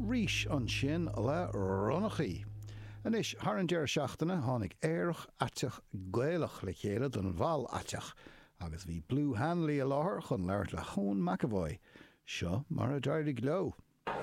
rís an sin le runnachaí. Anis thar an deir seachtainna tháinig éireach ateach gaelach le chéile don bhal ateach, agus bhí Blue Hanley a láthair chun leirt le Chun McAvoy. Seo mar a deirdig lo.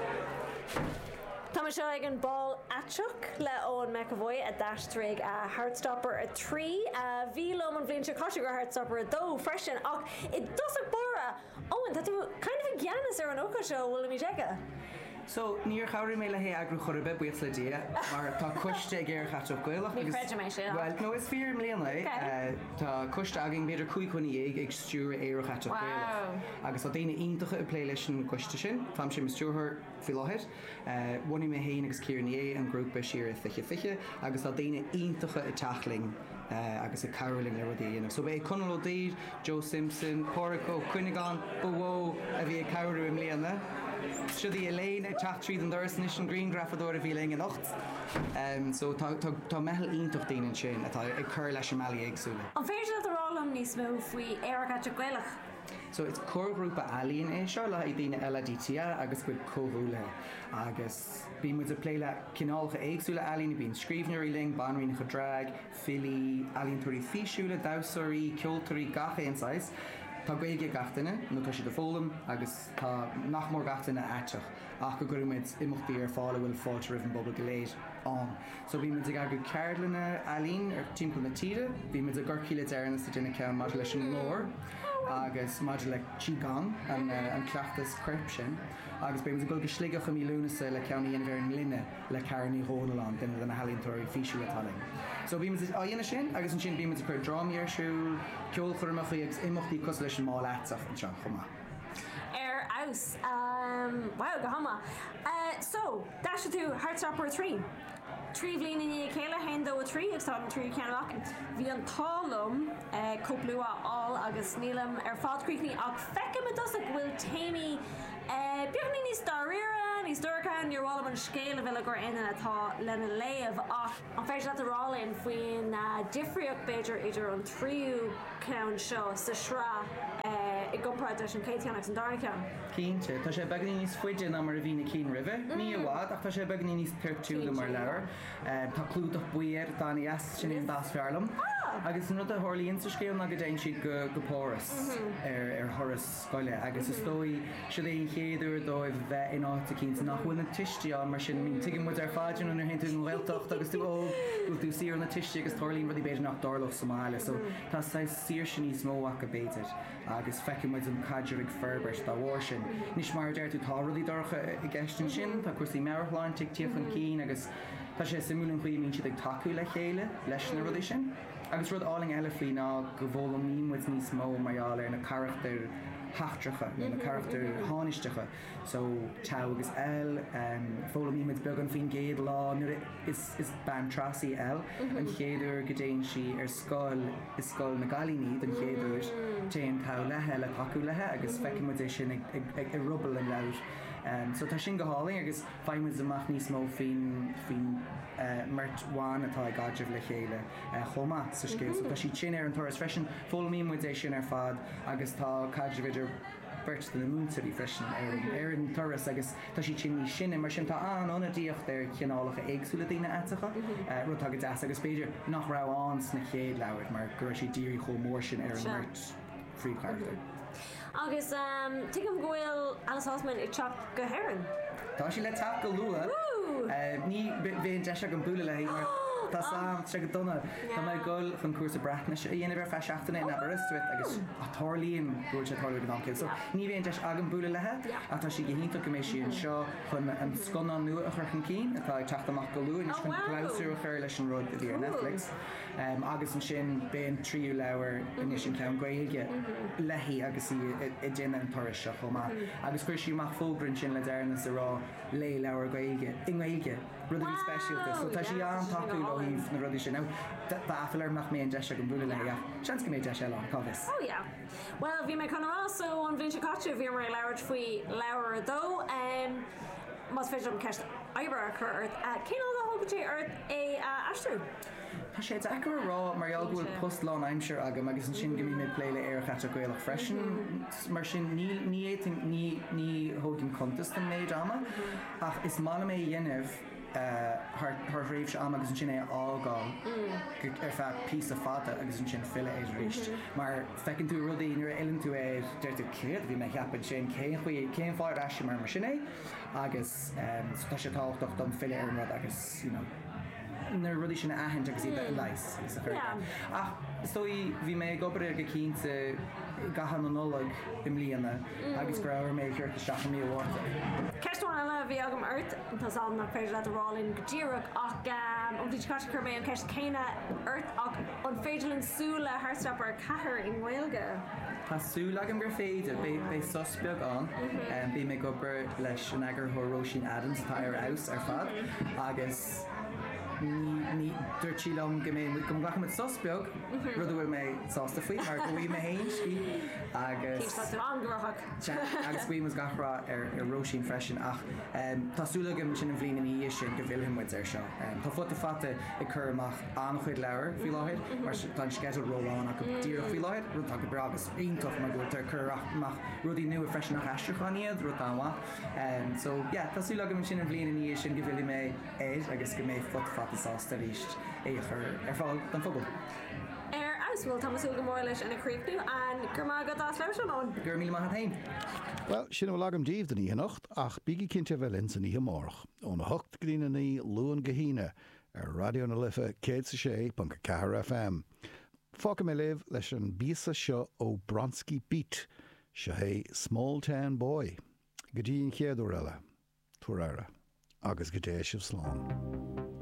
Tá seo ag an ball ateach le Owen McAvoy a dastrig a Heartstopper a 3. Bhí lom an bhíonn se cosisiú gur Heartstopper a 2 freisin ach I dosach bora. Owen, tá tú kind of a gceannas ar an óca seo bhfuil mi deige? So, níor chairí mé le hé agrú chorbe buit le dia, mar tá cuiste ag éir chateach gaelach. Ní creide mé sé. Well, no, is 4 mbliain le. Tá cuiste agin beidir 5 chuí ag stúr éir chateach gaelach. Agus tá daine iontacha a play leis an cuiste sin, fam sé stúrthir fi láthir. Bhainní mé héin agus cíirní an grúpa siar fiche, agus tá daine iontacha a teachling agus a caroling le rudí. So bé Conal O'Deir, Joe Simpson, Porrico, Quinnigan, Bowo a bhí a cairú im mbliain le. Siúdí Elaine ag teach tríd an doras níos an Green Grafador a bhí le an 8. So tá mehel iontocht daoine sin atá ag chur leis an mealaí agsúla. An féidir a rálam níos mó faoi éireach ateach gaelach. So it's core grúpa alíonn é seo le I dtíine LDTA agus go cóhúla agus bí mu a pléile cinálcha éagsúla alíonn bíon scríbneirí ling, banrín go drag, fili, alíonntóirí fíisiúla, dawsarí, ceoltarí, gacha insáis. Tá gaige gatainine, nó tá si do fólam agus tá nachmór gatainine ateach ach go gurimiid imachtaí ar fála bhfuil fáilte rih an bobbal go léir an. So bhí mu ag agu ceirlanna alíonn ar timppla na tíre, bhí mu a gurcíile dearna sa duna ceann mar leis an nóir agus mar le Qigong an cleachtas creip sin agus bhí mu go slíigech a mí lúnasa le ceanna dhéanamh an linne le cairní hónalán duine na halíonntóirí fíisiú taling. So bhí mu a dhéana sin agus an sin bhí mu a chuir drámí ar siúil ceolchormachaí agus imachtaí cos leis an má leatach an sean chumá. Aus. Wow, go hama. So, dash tú Heartstopper 3. Trí bhblin in chéile hendó a 3 ag tá an 3 ceanach. Bhí an tálum cóplúa all agus nílam ar fádcríicní ach feicim a dosach bhfuil téimi beagní níos daríra, níos dúrchain ar bháil an scéile bhile gur inan atá lena léamh ach an féidir le rálinn faoin difriíoch beidir idir an tríú ceann seo sa srá I gopráid leis an céiteannach an dána ceann. Cínte, tá sé beagní níos fuide ná mar a bhína cín ribh, ní bhád ach tá sé beagní níos peirtúla mar leabhar. Tá clúdach buir dána as sin in das fearlam. Agus nu a thorlíonn sa scéal na go déin siad go póras ar thoras scoile agus is dói si é chéadú dóibh bheith in áta cínta nach bhfuil na tiisteán mar sin mín tuigim mu ar fáideanú ar hen tú an bhilteach agus tú bhfuil tú siar na tiiste agus thorlíonn rudí beidir nach dálah Somália, so tá sa siar sin níos móach a béidir agus feicim muid an caidir ag ferbert dá bhhair sin. Nís mar deir tú tá rudí dorcha I gceistin sin, tá cuasaí mearchláin titíoch an cín agus tá sé simúlan chuí mín siad ag taú le chéile leis na rudí sin. Agus rud áling eile faoin ná go bhóla mímuid níos mó maiáil ar na charachtar hachtracha, na charachtar hánistecha. So tá agus fóla mímuid beag an faoin géad lá is ban trasí an chéadúr go déin si ar scáil na galíní den chéadúir téan tá lethe le taú lethe agus feicimiid é sin ag rubbal an leir. So tá sin go háling agus feimimiid amach níos mó faoin mertháin atá gaidirh le chéile chomá sa scéil. So tá sí sin ar an toras freisin fóla mímuid é sin ar fad agus tá caidirh bert na múntaí freisin ar an toras agus tá sí sin sin mar sin tá anionadíocht ar ceanálacha éagsúla daine aitacha rutá go deas agus beidir nach ráháns na chéad leabhar mar gur sí díirí chomór sin ar an mert fríomhchairtar. Agus tuigim gohfuil Alice Osman I teach go héireann. Tá sí le tap go luúla. Ní bhíon de an búla le mar tá sam tre go donna Tá mé goil chun cuasa brethna dhéanamh fe seachtainna in Aberystwyth agus atálíonn búil sé táir go ancail. So ní bhíon de agan búla lethe atá sí go hínta go mééis síon seo chun an sconán nua a chur chun cín atá ag teachtamach go luúin chun cláusú a chuir leis an rud a bhí ar Netflix. Agus an sin béon tríú leabhar inis sin ceann gaige lehí agus I déanana an toras seo chomá. Agus chuir síach fógrann sin le dearna sa rá lé leabhar gaige ingaige rud bhí speisialta. So tá sí an taú láhíh na rudí sin báfilar nach mé an de go búla le seans go méid de se an covis. Oh yeah. Well, bhí mé chunarásó an bhín se caite bhí mar leabhar faoi leabhar dó mas féidir an ceist ebre chuirt. Cén go tógadtí ar é astrú? Tá sé ag rá marall bhfuil post lá aimseir agam agus an sin gomí mé pléile ar chatte goilech freisin mar sin ní thugin contest an méid ama ach is mála mé dhéanamh haar réifse am agus an sin é ágáil ar fe pí a fata agus an sin fila é ríist. Mar fecinn tú rudaí nuair eann tú é deirú céad bhí me cheapan sin céim fáid eisi mar sin é agus tá sé táhacht don fila ar rud agus na rudí sin ahaint agus í leis is a chuir. Ach so bhí mé gobar go cínta gahan an nólag im líana agus goráir mé chuir go seacha mí bhhairta. Ceistúin eile bhí agam airt Tás an nach féidir le arálinn go ddíireach ach bhí caiiste mé an ceist céine airt ach an féidirlinn súla Heartstopper cethir in Gaeilge. Tásúla agam gur féidir bé suspeag an bí mé gobar leis an agur Róisín Adams tá ar aus ar fad agus ní dúirtílam go mé gom ghlacha mit suspeag rud bhfuil mé sásta faoi mar go bhí mé héin agus agus bhí mas gachra ar Róisín freisin ach tásúlagam sin an bhblionn í sin go bhfuil muid ar seo. Tá fut fata i chur amach an chuid leabhar fí láthid mar tá schedule róláán a go dtír fí láthid ru tá go bragus iontoch mar go tar churach rudí nua freisin nach eisteáníad ru anha. So tásúlagam sin an bhblionn í sin go bhfuil mé éid agus go mé fut sásta ríist é chur ar fáil don fphobal. Ar ausbhfuil Thomasú go mór leis ina críomhnú an gur má go dá leis an. Gur mí mai hain. Well, sin bhfuil agam díomh den íhanacht ach bíigi cinnte bhfuil san ihe mórach ón hocht glína ní luan gohíine ar radio na lifa 106.4 FM. Fáca mé libh leis an bíasa seo ó Bronski Beat se é Small Town Boy. Go dtíon chéadú eile, tuaire agus go dtéis sibh slán.